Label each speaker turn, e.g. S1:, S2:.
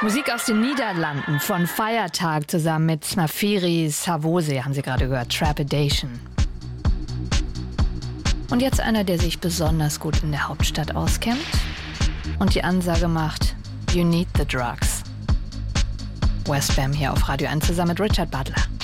S1: Musik aus den Niederlanden von Feiertag zusammen mit Smafiri Savose, haben Sie gerade gehört, Trepidation. Und jetzt einer, der sich besonders gut in der Hauptstadt auskennt und die Ansage macht, You need the drugs. West Bam hier auf Radio 1 zusammen mit Richard Butler.